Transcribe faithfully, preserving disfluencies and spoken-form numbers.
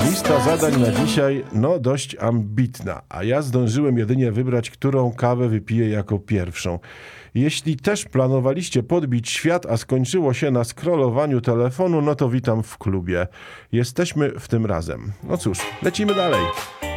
Lista zadań na dzisiaj, no dość ambitna, a ja zdążyłem jedynie wybrać, którą kawę wypiję jako pierwszą. Jeśli też planowaliście podbić świat, a skończyło się na scrollowaniu telefonu, no to witam w klubie. Jesteśmy w tym razem. No cóż, lecimy dalej.